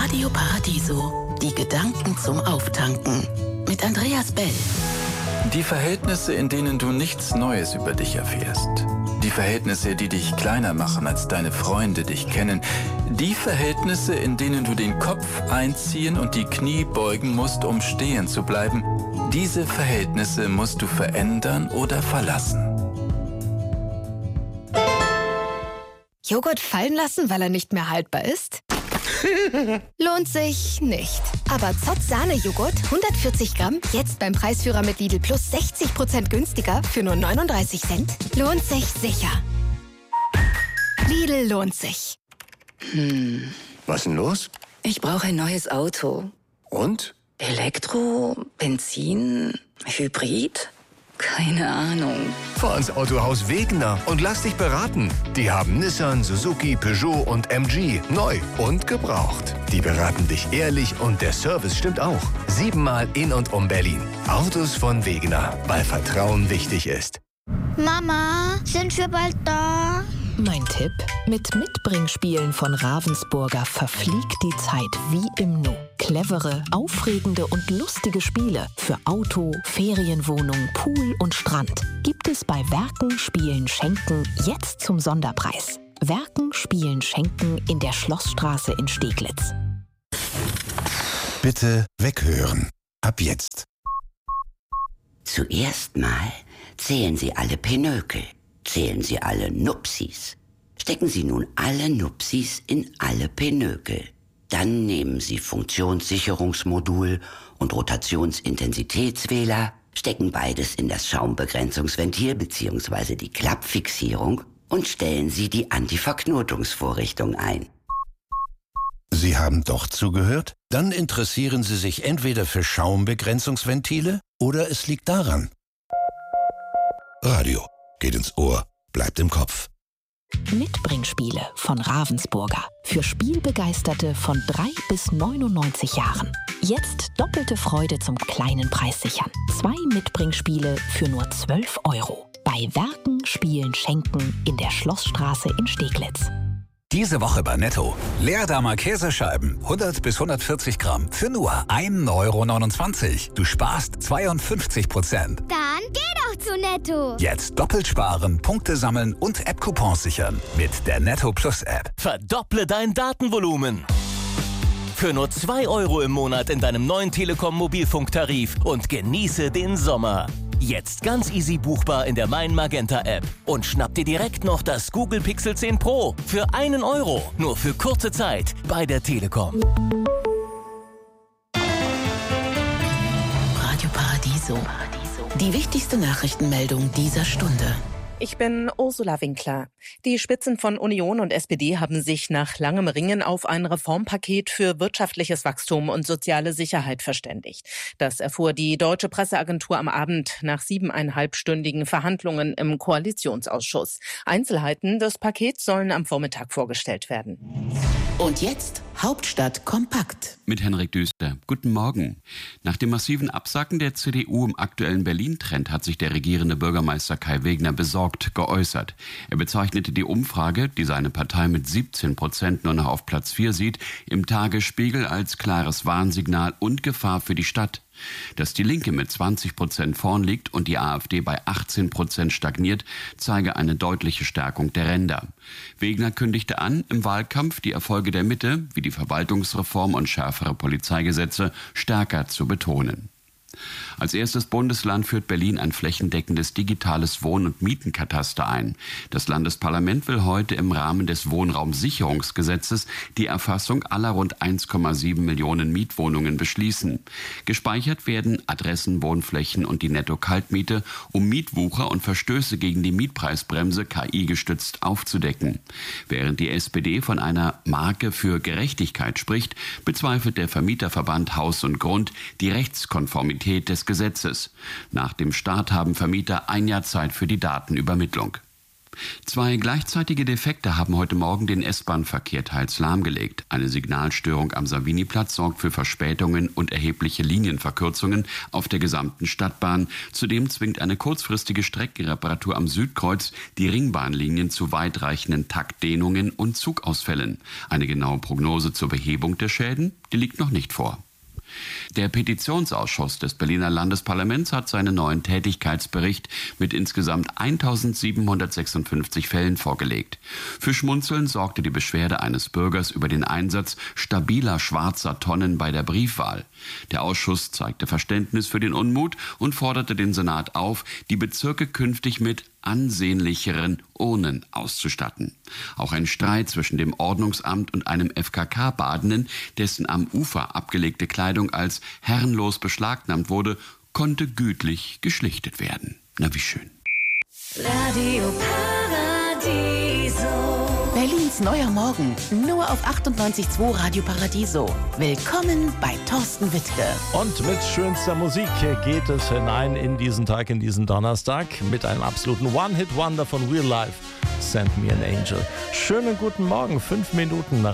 Radio Paradiso. Die Gedanken zum Auftanken. Mit Andreas Bell. Die Verhältnisse, in denen du nichts Neues über dich erfährst. Die Verhältnisse, die dich kleiner machen, als deine Freunde dich kennen. Die Verhältnisse, in denen du den Kopf einziehen und die Knie beugen musst, um stehen zu bleiben. Diese Verhältnisse musst du verändern oder verlassen. Joghurt fallen lassen, weil er nicht mehr haltbar ist? Lohnt sich nicht. Aber Zott Sahne-Joghurt, 140 Gramm, jetzt beim Preisführer mit Lidl Plus 60% günstiger für nur 39 Cent. Lohnt sich sicher. Lidl lohnt sich. Was ist denn los? Ich brauche ein neues Auto. Und? Elektro, Benzin, Hybrid? Keine Ahnung. Fahr ins Autohaus Wegener und lass dich beraten. Die haben Nissan, Suzuki, Peugeot und MG neu und gebraucht. Die beraten dich ehrlich und der Service stimmt auch. 7-mal in und um Berlin. Autos von Wegener, weil Vertrauen wichtig ist. Mama, sind wir bald da? Mein Tipp: Mit Mitbringspielen von Ravensburger verfliegt die Zeit wie im Nu. Clevere, aufregende und lustige Spiele für Auto, Ferienwohnung, Pool und Strand gibt es bei Werken, Spielen, Schenken jetzt zum Sonderpreis. Werken, Spielen, Schenken in der Schlossstraße in Steglitz. Bitte weghören. Ab jetzt. Zuerst mal zählen Sie alle Pinökel. Zählen Sie alle Nupsis. Stecken Sie nun alle Nupsis in alle Pinökel. Dann nehmen Sie Funktionssicherungsmodul und Rotationsintensitätswähler, stecken beides in das Schaumbegrenzungsventil bzw. die Klappfixierung und stellen Sie die Antiverknotungsvorrichtung ein. Sie haben doch zugehört? Dann interessieren Sie sich entweder für Schaumbegrenzungsventile oder es liegt daran. Radio. Geht ins Ohr, bleibt im Kopf. Mitbringspiele von Ravensburger. Für Spielbegeisterte von 3 bis 99 Jahren. Jetzt doppelte Freude zum kleinen Preis sichern. 2 Mitbringspiele für nur 12 €. Bei Werken, Spielen, Schenken in der Schlossstraße in Steglitz. Diese Woche bei Netto. Leerdammer Käsescheiben, 100 bis 140 Gramm, für nur 1,29 €. Du sparst 52%. Dann geh doch zu Netto. Jetzt doppelt sparen, Punkte sammeln und App-Coupons sichern mit der Netto Plus App. Verdopple dein Datenvolumen. Für nur 2 € im Monat in deinem neuen Telekom-Mobilfunktarif und genieße den Sommer. Jetzt ganz easy buchbar in der Mein Magenta App. Und schnapp dir direkt noch das Google Pixel 10 Pro für 1 €. Nur für kurze Zeit bei der Telekom. Radio Paradiso. Die wichtigste Nachrichtenmeldung dieser Stunde. Ich bin Ursula Winkler. Die Spitzen von Union und SPD haben sich nach langem Ringen auf ein Reformpaket für wirtschaftliches Wachstum und soziale Sicherheit verständigt. Das erfuhr die Deutsche Presseagentur am Abend nach 7,5-stündigen Verhandlungen im Koalitionsausschuss. Einzelheiten des Pakets sollen am Vormittag vorgestellt werden. Und jetzt Hauptstadt kompakt. Mit Henrik Düster. Guten Morgen. Nach dem massiven Absacken der CDU im aktuellen Berlin-Trend hat sich der regierende Bürgermeister Kai Wegner besorgt geäußert. Er bezeichnete die Umfrage, die seine Partei mit 17% nur noch auf Platz 4 sieht, im Tagesspiegel als klares Warnsignal und Gefahr für die Stadt. Dass die Linke mit 20% vorn liegt und die AfD bei 18% stagniert, zeige eine deutliche Stärkung der Ränder. Wegner kündigte an, im Wahlkampf die Erfolge der Mitte, wie die Verwaltungsreform und schärfere Polizeigesetze, stärker zu betonen. Als erstes Bundesland führt Berlin ein flächendeckendes digitales Wohn- und Mietenkataster ein. Das Landesparlament will heute im Rahmen des Wohnraumsicherungsgesetzes die Erfassung aller rund 1,7 Millionen Mietwohnungen beschließen. Gespeichert werden Adressen, Wohnflächen und die Netto-Kaltmiete, um Mietwucher und Verstöße gegen die Mietpreisbremse KI-gestützt aufzudecken. Während die SPD von einer Marke für Gerechtigkeit spricht, bezweifelt der Vermieterverband Haus und Grund die Rechtskonformität des Gesetzes. Nach dem Start haben Vermieter ein Jahr Zeit für die Datenübermittlung. 2 gleichzeitige Defekte haben heute Morgen den S-Bahn-Verkehr teils lahmgelegt. Eine Signalstörung am Savini-Platz sorgt für Verspätungen und erhebliche Linienverkürzungen auf der gesamten Stadtbahn. Zudem zwingt eine kurzfristige Streckenreparatur am Südkreuz die Ringbahnlinien zu weitreichenden Taktdehnungen und Zugausfällen. Eine genaue Prognose zur Behebung der Schäden, die liegt noch nicht vor. Der Petitionsausschuss des Berliner Landesparlaments hat seinen neuen Tätigkeitsbericht mit insgesamt 1756 Fällen vorgelegt. Für Schmunzeln sorgte die Beschwerde eines Bürgers über den Einsatz stabiler schwarzer Tonnen bei der Briefwahl. Der Ausschuss zeigte Verständnis für den Unmut und forderte den Senat auf, die Bezirke künftig mit ansehnlicheren Urnen auszustatten. Auch ein Streit zwischen dem Ordnungsamt und einem FKK-Badenden, dessen am Ufer abgelegte Kleidung als herrenlos beschlagnahmt wurde, konnte gütlich geschlichtet werden. Na, wie schön. Radio Paradiso. Berlins neuer Morgen, nur auf 98.2 Radio Paradiso. Willkommen bei Thorsten Wittke. Und mit schönster Musik geht es hinein in diesen Tag, in diesen Donnerstag, mit einem absoluten One-Hit-Wonder von Real Life, Send Me an Angel. Schönen guten Morgen, 5 Minuten nach